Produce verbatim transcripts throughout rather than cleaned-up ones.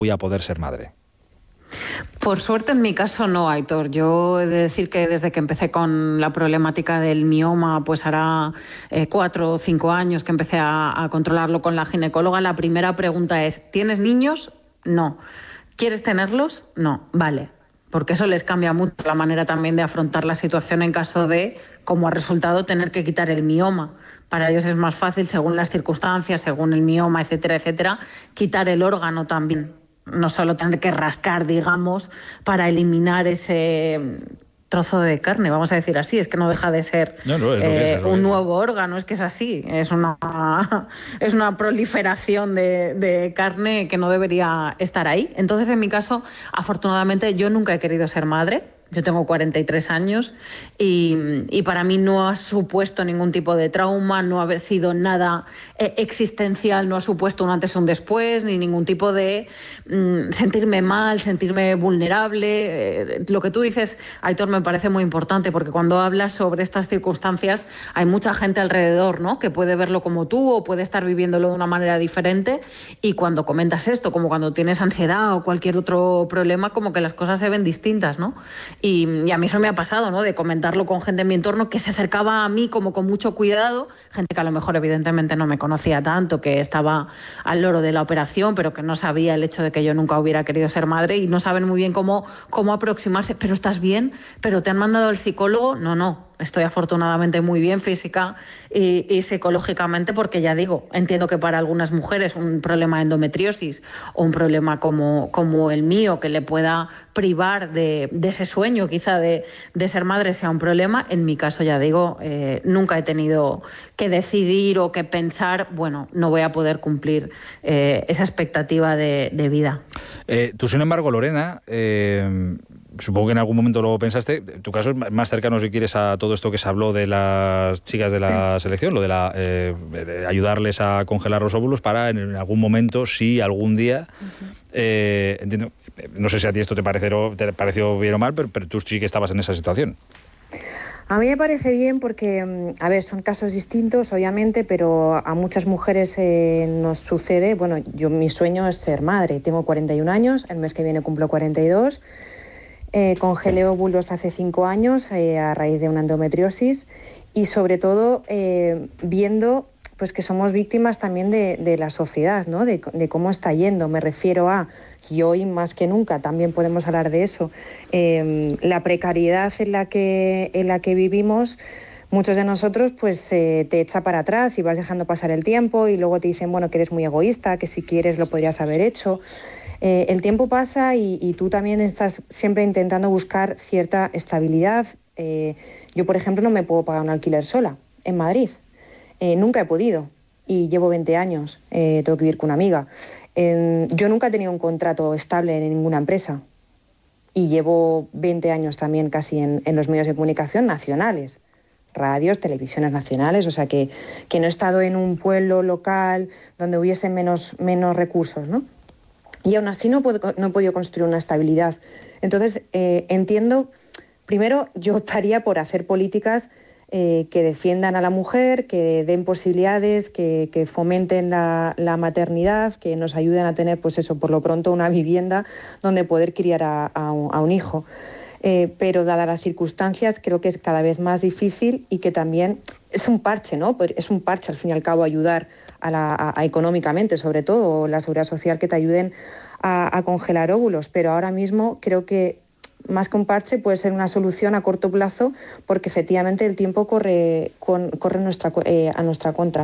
voy a poder ser madre. Por suerte en mi caso no, Aitor. Yo he de decir que desde que empecé con la problemática del mioma, pues hará eh, cuatro o cinco años que empecé a, a controlarlo con la ginecóloga, la primera pregunta es, ¿tienes niños? No. ¿Quieres tenerlos? No. Vale. Porque eso les cambia mucho la manera también de afrontar la situación en caso de, como ha resultado, tener que quitar el mioma. Para ellos es más fácil, según las circunstancias, según el mioma, etcétera, etcétera, quitar el órgano también. No solo tener que rascar, digamos, para eliminar ese trozo de carne, vamos a decir así, es que no deja de ser no, no, es eh, es, es un nuevo órgano, es que es así, es una, es una proliferación de, de carne que no debería estar ahí. Entonces, en mi caso, afortunadamente, yo nunca he querido ser madre. Yo tengo cuarenta y tres años y, y para mí no ha supuesto ningún tipo de trauma, no ha sido nada eh, existencial, no ha supuesto un antes o un después, ni ningún tipo de mm, sentirme mal, sentirme vulnerable. Eh, lo que tú dices, Aitor, me parece muy importante porque cuando hablas sobre estas circunstancias hay mucha gente alrededor, ¿no?, que puede verlo como tú o puede estar viviéndolo de una manera diferente, y cuando comentas esto, como cuando tienes ansiedad o cualquier otro problema, como que las cosas se ven distintas, ¿no? Y, y a mí eso me ha pasado, ¿no?, de comentarlo con gente en mi entorno que se acercaba a mí como con mucho cuidado, gente que a lo mejor evidentemente no me conocía tanto, que estaba al loro de la operación, pero que no sabía el hecho de que yo nunca hubiera querido ser madre y no saben muy bien cómo, cómo aproximarse. ¿Pero estás bien? ¿Pero te han mandado al psicólogo? No, no. Estoy afortunadamente muy bien física y, y psicológicamente, porque ya digo, entiendo que para algunas mujeres un problema de endometriosis o un problema como, como el mío, que le pueda privar de, de ese sueño quizá de, de ser madre, sea un problema. En mi caso, ya digo, eh, nunca he tenido que decidir o que pensar, bueno, no voy a poder cumplir eh, esa expectativa de, de vida. Eh, tú, sin embargo, Lorena, eh, supongo que en algún momento lo pensaste, tu caso es más cercano, si quieres, a todo esto que se habló de las chicas de la selección, lo de, la, eh, de ayudarles a congelar los óvulos para en algún momento, si algún día, uh-huh. eh, entiendo, no sé si a ti esto te pareció, te pareció bien o mal, pero, pero tú sí que estabas en esa situación. A mí me parece bien porque, a ver, son casos distintos, obviamente, pero a muchas mujeres eh, nos sucede. Bueno, yo mi sueño es ser madre. Tengo cuarenta y un años, el mes que viene cumplo cuarenta y dos. Eh, congelé óvulos hace cinco años eh, a raíz de una endometriosis y, sobre todo, eh, viendo pues que somos víctimas también de, de la sociedad, ¿no?, de, de cómo está yendo. Me refiero a, y hoy más que nunca también podemos hablar de eso, eh, la precariedad en la que, en la que vivimos. Muchos de nosotros pues eh, te echa para atrás y vas dejando pasar el tiempo y luego te dicen, bueno, que eres muy egoísta, que si quieres lo podrías haber hecho. Eh, el tiempo pasa y, y tú también estás siempre intentando buscar cierta estabilidad. Eh, yo, por ejemplo, no me puedo pagar un alquiler sola en Madrid. Eh, nunca he podido y llevo veinte años, eh, tengo que vivir con una amiga. Eh, yo nunca he tenido un contrato estable en ninguna empresa y llevo veinte años también casi en, en los medios de comunicación nacionales, radios, televisiones nacionales, o sea que, que no he estado en un pueblo local donde hubiese menos, menos recursos, ¿no? Y aún así no, puedo, no he podido construir una estabilidad. Entonces, eh, entiendo, primero yo optaría por hacer políticas eh, que defiendan a la mujer, que den posibilidades, que, que fomenten la, la maternidad, que nos ayuden a tener, pues eso, por lo pronto una vivienda donde poder criar a, a, un, a un hijo. Eh, pero dadas las circunstancias creo que es cada vez más difícil y que también es un parche, ¿no? Es un parche al fin y al cabo ayudar a la, a, a económicamente, sobre todo, la seguridad social, que te ayuden a, a congelar óvulos, pero ahora mismo creo que más que un parche puede ser una solución a corto plazo porque efectivamente el tiempo corre, con, corre nuestra, eh, a nuestra contra.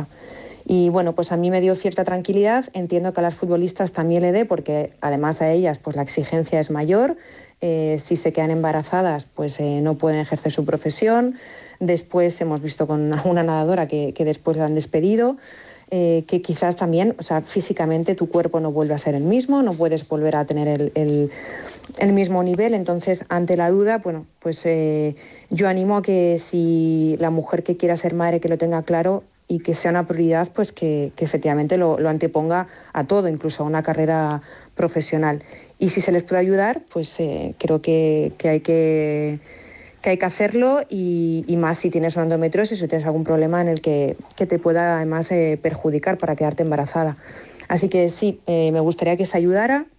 Y bueno, pues a mí me dio cierta tranquilidad, entiendo que a las futbolistas también le dé porque además a ellas pues la exigencia es mayor. Eh, si se quedan embarazadas, pues eh, no pueden ejercer su profesión. Después hemos visto con una nadadora que, que después la han despedido, eh, que quizás también, o sea, físicamente tu cuerpo no vuelve a ser el mismo, no puedes volver a tener el, el, el mismo nivel. Entonces, ante la duda, bueno, pues eh, yo animo a que si la mujer que quiera ser madre, que lo tenga claro y que sea una prioridad, pues que, que efectivamente lo, lo anteponga a todo, incluso a una carrera profesional. Y si se les puede ayudar, pues eh, creo que, que, hay que, que hay que hacerlo y, y más si tienes una endometriosis o tienes algún problema en el que, que te pueda además eh, perjudicar para quedarte embarazada. Así que sí, eh, me gustaría que se ayudara